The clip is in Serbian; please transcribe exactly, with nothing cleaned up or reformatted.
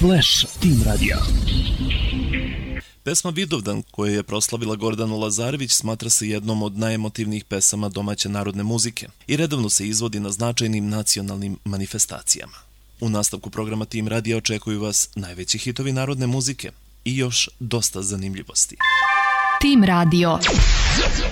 Flash Team Radio. Pesma Vidovdan, koju je proslavila Gordana Lazarević, smatra se jednom od najemotivnijih pesama domaće narodne muzike i redovno se izvodi na značajnim nacionalnim manifestacijama. U nastavku programa Team Radio očekuju vas najveći hitovi narodne muzike i još dosta zanimljivosti. Team Radio.